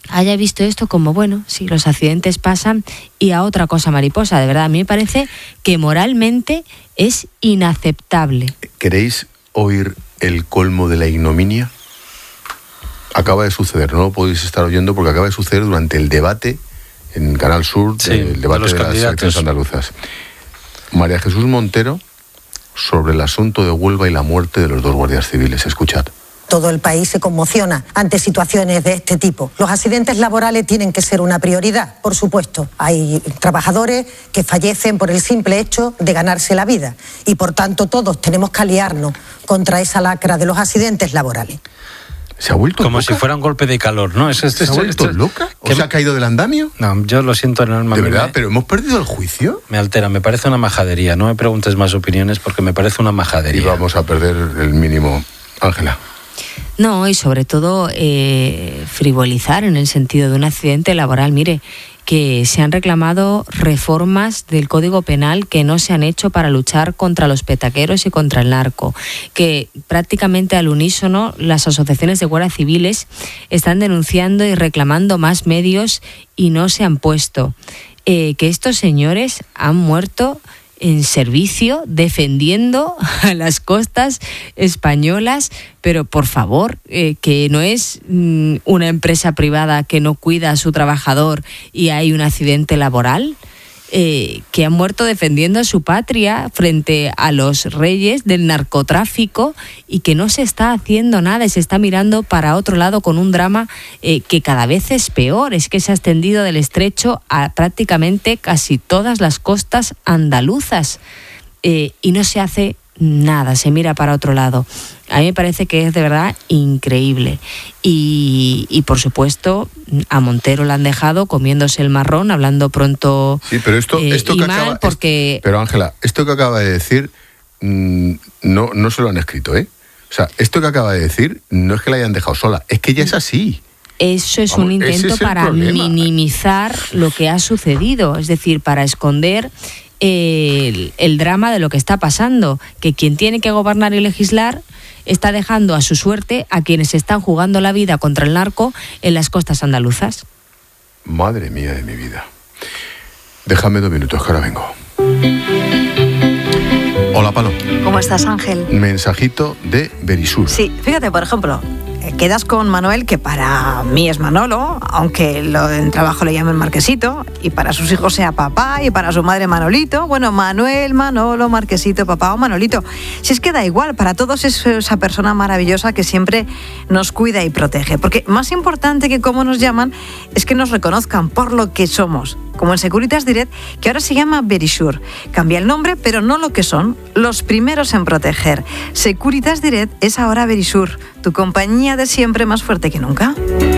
haya visto esto como, bueno, sí, los accidentes pasan y a otra cosa mariposa. De verdad, a mí me parece que moralmente es inaceptable. ¿Queréis oír el colmo de la ignominia? Acaba de suceder, no lo podéis estar oyendo porque acaba de suceder durante el debate en Canal Sur, el debate de las elecciones andaluzas. María Jesús Montero, sobre el asunto de Huelva y la muerte de los 2 guardias civiles. Escuchad. Todo el país se conmociona ante situaciones de este tipo. Los accidentes laborales tienen que ser una prioridad, por supuesto. Hay trabajadores que fallecen por el simple hecho de ganarse la vida y, por tanto, todos tenemos que aliarnos contra esa lacra de los accidentes laborales. ¿Se ha vuelto como loca? Si fuera un golpe de calor, ¿no? ¿Se ha vuelto loca? ¿O se ha caído del andamio? No, yo lo siento en el alma. ¿De verdad? ¿Pero hemos perdido el juicio? Me altera, me parece una majadería. No me preguntes más opiniones porque me parece una majadería. Y vamos a perder el mínimo. Ángela. No, y sobre todo frivolizar en el sentido de un accidente laboral. Mire, que se han reclamado reformas del Código Penal que no se han hecho para luchar contra los petaqueros y contra el narco, que prácticamente al unísono las asociaciones de guardias civiles están denunciando y reclamando más medios y no se han puesto. Que estos señores han muerto en servicio, defendiendo a las costas españolas, pero por favor, que no es una empresa privada que no cuida a su trabajador y hay un accidente laboral, que han muerto defendiendo a su patria frente a los reyes del narcotráfico y que no se está haciendo nada, se está mirando para otro lado con un drama que cada vez es peor. Es que se ha extendido del estrecho a prácticamente casi todas las costas andaluzas y no se hace nada, se mira para otro lado. A mí me parece que es de verdad increíble. Y por supuesto, a Montero la han dejado comiéndose el marrón, hablando pronto. Sí, pero esto y que mal acaba, porque... Pero Ángela, esto que acaba de decir no se lo han escrito, ¿eh? O sea, esto que acaba de decir no es que la hayan dejado sola, es que ya es así. Eso es un intento para minimizar lo que ha sucedido, es decir, para esconder el drama de lo que está pasando, que quien tiene que gobernar y legislar está dejando a su suerte a quienes están jugando la vida contra el narco en las costas andaluzas. Madre mía de mi vida. Déjame 2 minutos, que ahora vengo. Hola, Palo. ¿Cómo estás, Ángel? Mensajito de Verisur. Sí, fíjate, por ejemplo, quedas con Manuel, que para mí es Manolo, aunque en trabajo le llamen Marquesito, y para sus hijos sea papá, y para su madre Manolito. Bueno, Manuel, Manolo, Marquesito, papá o Manolito. Si es que da igual, para todos es esa persona maravillosa que siempre nos cuida y protege. Porque más importante que cómo nos llaman es que nos reconozcan por lo que somos. Como en Securitas Direct, que ahora se llama Verisur. Cambia el nombre, pero no lo que son. Los primeros en proteger. Securitas Direct es ahora Verisur, tu compañía de siempre más fuerte que nunca.